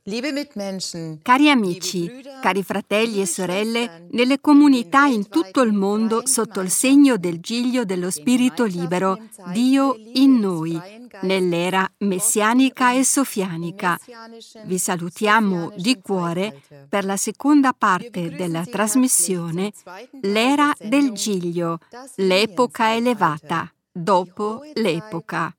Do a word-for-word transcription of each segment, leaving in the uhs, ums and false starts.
Cari amici, cari fratelli e sorelle, nelle comunità in tutto il mondo sotto il segno del giglio dello Spirito libero, Dio in noi, nell'era messianica e sofianica. Vi salutiamo di cuore per la seconda parte della trasmissione L'era del giglio, l'epoca elevata, dopo l'epoca.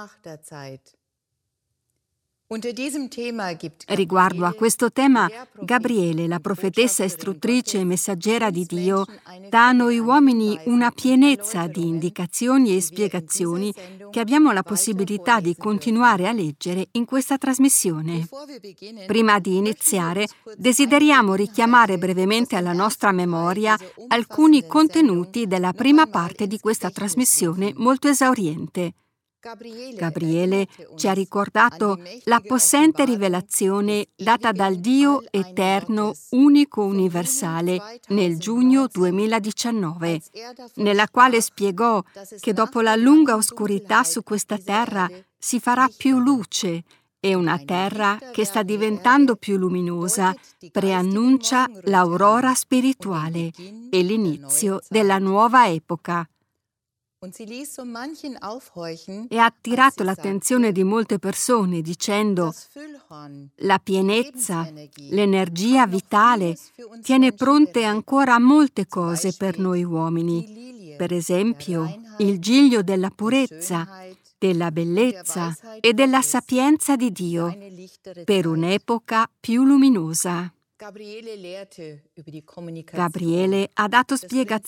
Riguardo a questo tema, Gabriele, la profetessa istruttrice e messaggera di Dio, dà a noi uomini una pienezza di indicazioni e spiegazioni che abbiamo la possibilità di continuare a leggere in questa trasmissione. Prima di iniziare, desideriamo richiamare brevemente alla nostra memoria alcuni contenuti della prima parte di questa trasmissione molto esauriente. Gabriele ci ha ricordato la possente rivelazione data dal Dio eterno, unico, universale, nel giugno duemiladiciannove, nella quale spiegò che dopo la lunga oscurità su questa terra si farà più luce e una terra che sta diventando più luminosa preannuncia l'aurora spirituale e l'inizio della nuova epoca. E ha attirato l'attenzione di molte persone dicendo: la pienezza, l'energia vitale tiene pronte ancora molte cose per noi uomini, per esempio il giglio della purezza, della bellezza e della sapienza di Dio, per un'epoca più luminosa. Gabriele ha dato spiegazioni